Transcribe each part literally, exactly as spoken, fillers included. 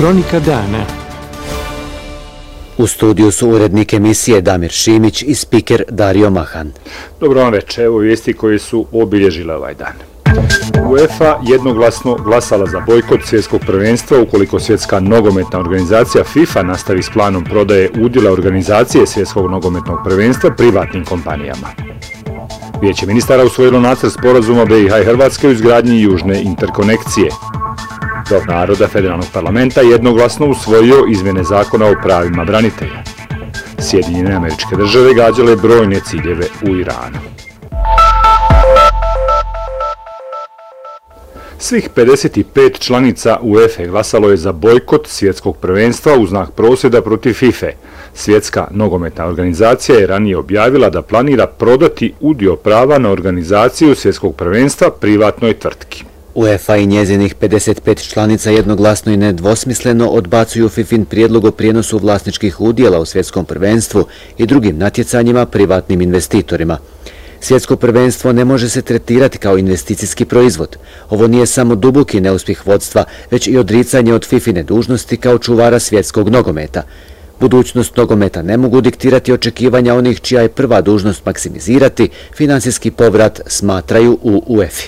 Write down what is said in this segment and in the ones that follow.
Kronika dana. U studiju su urednik emisije Damir Šimić i spiker Dario Mahan. Dobro vam večer, evo vijesti koje su obilježile ovaj dan. UEFA jednoglasno glasala za bojkot svjetskog prvenstva ukoliko svjetska nogometna organizacija FIFA nastavi s planom prodaje udjela organizacije svjetskog nogometnog prvenstva privatnim kompanijama. Vijeće ministara usvojilo nacrt sporazuma B i H i Hrvatske u izgradnji južne interkonekcije. Dom naroda Federalnog parlamenta jednoglasno usvojio izmjene zakona o pravima branitelja. Sjedinjene Američke Države gađale brojne ciljeve u Iranu. Svih pedeset pet članica UEFA glasalo je za bojkot svjetskog prvenstva u znak prosvjeda protiv FIFA. Svjetska nogometna organizacija je ranije objavila da planira prodati udio prava na organizaciju svjetskog prvenstva privatnoj tvrtki. UEFA i njezinih pedeset pet članica jednoglasno i nedvosmisleno odbacuju FIFIn prijedlog o prijenosu vlasničkih udjela u svjetskom prvenstvu i drugim natjecanjima privatnim investitorima. Svjetsko prvenstvo ne može se tretirati kao investicijski proizvod. Ovo nije samo duboki neuspjeh vodstva, već i odricanje od FIFIne dužnosti kao čuvara svjetskog nogometa. Budućnost nogometa ne mogu diktirati očekivanja onih čija je prva dužnost maksimizirati finansijski povrat, smatraju u UEFA.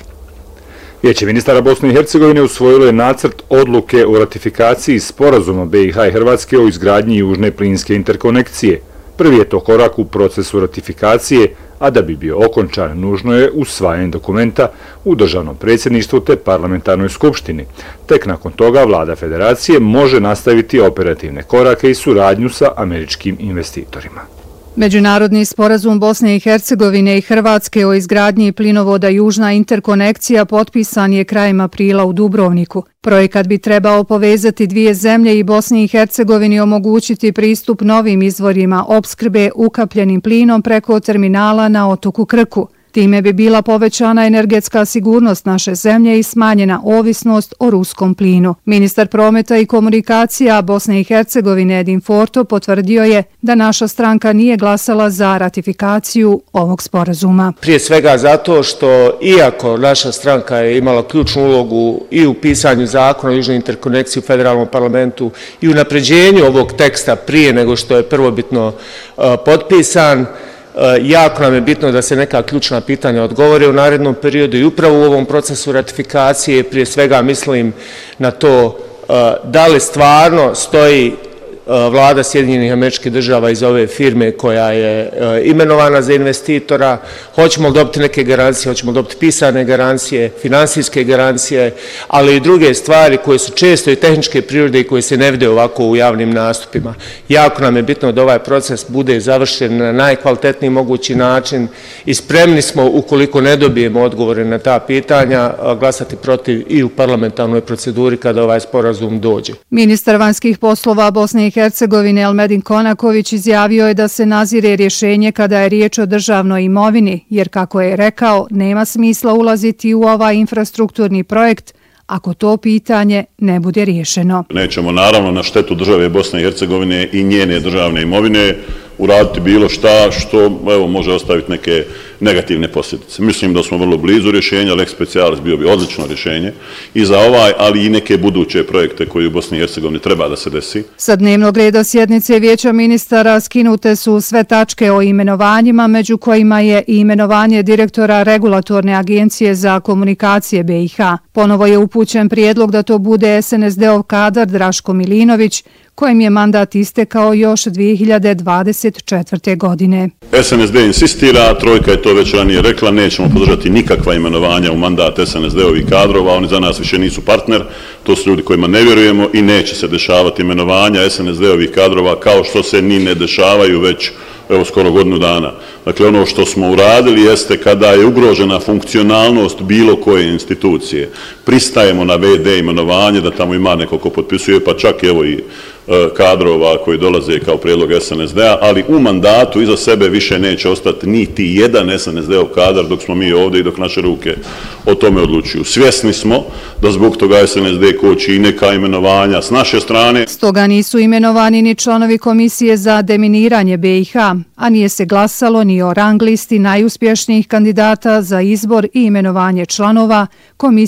Vijeće ministara Bosne i Hercegovine usvojilo je nacrt odluke o ratifikaciji sporazuma B i H i Hrvatske o izgradnji južne plinske interkonekcije. Prvi je to korak u procesu ratifikacije, a da bi bio okončan, nužno je usvajanje dokumenta u državnom predsjedništvu te parlamentarnoj skupštini. Tek nakon toga vlada federacije može nastaviti operativne korake i suradnju sa američkim investitorima. Međunarodni sporazum Bosne i Hercegovine i Hrvatske o izgradnji plinovoda Južna interkonekcija potpisan je krajem aprila u Dubrovniku. Projekat bi trebao povezati dvije zemlje i Bosni i Hercegovini omogućiti pristup novim izvorima opskrbe ukapljenim plinom preko terminala na otoku Krku. Time bi bila povećana energetska sigurnost naše zemlje i smanjena ovisnost o ruskom plinu. Ministar prometa i komunikacija Bosne i Hercegovine Edin Forto potvrdio je da naša stranka nije glasala za ratifikaciju ovog sporazuma. Prije svega zato što, iako naša stranka je imala ključnu ulogu i u pisanju zakona o južnoj interkonekciji u federalnom parlamentu i u napređenju ovog teksta prije nego što je prvobitno uh, potpisan, jako nam je bitno da se neka ključna pitanja odgovore u narednom periodu i upravo u ovom procesu ratifikacije. Prije svega mislim na to da li stvarno stoji vlada Sjedinjenih Američkih Država iz ove firme koja je imenovana za investitora. Hoćemo li dobiti neke garancije, hoćemo li dobiti pisane garancije, finansijske garancije, ali i druge stvari koje su često i tehničke prirode i koje se ne vide ovako u javnim nastupima. Jako nam je bitno da ovaj proces bude završen na najkvalitetniji mogući način i spremni smo, ukoliko ne dobijemo odgovore na ta pitanja, glasati protiv i u parlamentarnoj proceduri kada ovaj sporazum dođe. Ministar vanjskih poslova Bosne i Hercegovine Elmedin Konaković izjavio je da se nazire rješenje kada je riječ o državnoj imovini, jer kako je rekao, nema smisla ulaziti u ovaj infrastrukturni projekt ako to pitanje ne bude riješeno. Nećemo naravno na štetu države Bosne i Hercegovine i njene državne imovine uraditi bilo šta što evo, može ostaviti neke negativne posljedice. Mislim da smo vrlo blizu rješenja, lex specialis bio bi odlično rješenje i za ovaj, ali i neke buduće projekte koji u Bosni i Hercegovini treba da se desi. Sa dnevnog reda sjednice Vijeća ministara skinute su sve tačke o imenovanjima, među kojima je i imenovanje direktora Regulatorne agencije za komunikacije B i H. Ponovo je upućen prijedlog da to bude S N S D-ov kadar Draško Milinović, kojem je mandat istekao još dvije hiljade dvadeset četvrte. godine. S N S D insistira, trojka je to već ranije rekla, nećemo podržati nikakva imenovanja u mandat S N S D-ovih kadrova, oni za nas više nisu partner, to su ljudi kojima ne vjerujemo i neće se dešavati imenovanja S N S D-ovih kadrova kao što se ni ne dešavaju već evo skoro godinu dana. Dakle, ono što smo uradili jeste kada je ugrožena funkcionalnost bilo koje institucije. Pristajemo na V D imenovanje, da tamo ima neko ko potpisuje, pa čak evo i kadrova koji dolaze kao prijedlog S N S D-a, ali u mandatu iza sebe više neće ostati niti jedan S N S D-ov kadar dok smo mi ovdje i dok naše ruke o tome odlučuju. Svjesni smo da zbog toga S N S D koči i neka imenovanja s naše strane. Stoga nisu imenovani ni članovi Komisije za deminiranje B i H, a nije se glasalo ni o rang listi najuspješnijih kandidata za izbor i imenovanje članova Komisije